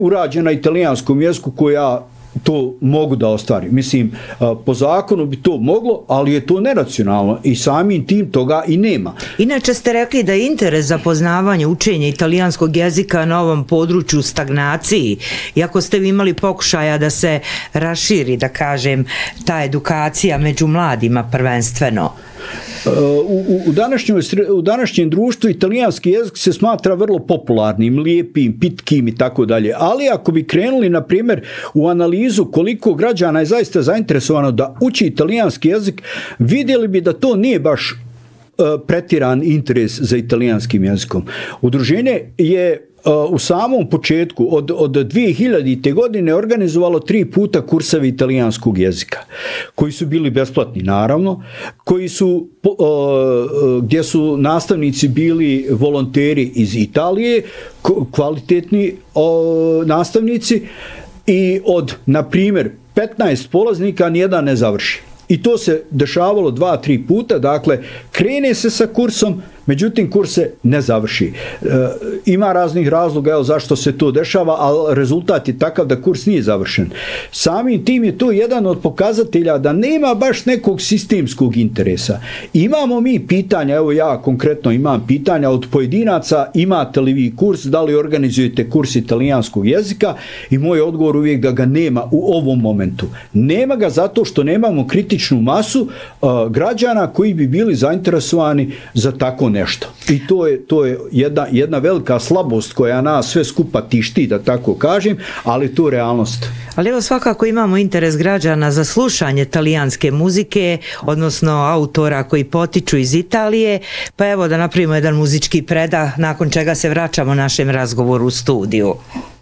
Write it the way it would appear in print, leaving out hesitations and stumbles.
urađena italijanskom jeziku koja to mogu da ostvari. Mislim, po zakonu bi to moglo, ali je to neracionalno i samim tim toga i nema. Inače ste rekli da je interes za poznavanje učenja italijanskog jezika na ovom području u stagnaciji, iako ste vi imali pokušaja da se raširi, da kažem, ta edukacija među mladima prvenstveno. U današnjem društvu italijanski jezik se smatra vrlo popularnim, lijepim, pitkim i tako dalje. Ali ako bi krenuli, na primjer, u analizu koliko građana je zaista zainteresovano da uči italijanski jezik, vidjeli bi da to nije baš pretiran interes za italijanskim jezikom. Udruženje je u samom početku od 2000. godine organizovalo 3 puta kurseve italijanskog jezika, koji su bili besplatni naravno, gdje su nastavnici bili volonteri iz Italije, kvalitetni nastavnici, i od, na primjer, 15 polaznika nijedan ne završi. I to se dešavalo 2-3 puta, dakle, krene se sa kursom, međutim, kurs se ne završi. Ima raznih razloga zašto se to dešava, ali rezultat je takav da kurs nije završen. Samim tim je to jedan od pokazatelja da nema baš nekog sistemskog interesa. Imamo mi pitanja, evo ja konkretno imam pitanja od pojedinaca, imate li vi kurs, da li organizujete kurs italijanskog jezika, i moj odgovor uvijek da ga nema u ovom momentu. Nema ga zato što nemamo kritičnu masu građana koji bi bili zainteresovani za tako nešto. I to je jedna velika slabost koja nas sve skupa tišti, da tako kažem, ali to je realnost. Ali evo, svakako imamo interes građana za slušanje talijanske muzike, odnosno autora koji potiču iz Italije, pa evo da napravimo jedan muzički predah, nakon čega se vraćamo našem razgovoru u studiju.